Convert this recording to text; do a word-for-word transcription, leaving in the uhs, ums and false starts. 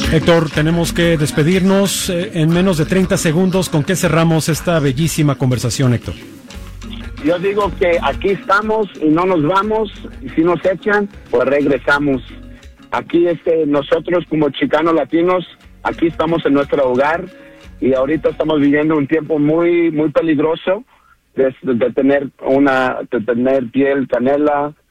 Héctor, tenemos que despedirnos eh, en menos de treinta segundos. ¿Con qué cerramos esta bellísima conversación, Héctor? Yo digo que aquí estamos y no nos vamos, y si nos echan, pues regresamos. Aquí este, nosotros como chicanos latinos, aquí estamos en nuestro hogar y ahorita estamos viviendo un tiempo muy muy peligroso de, de tener una de tener piel canela,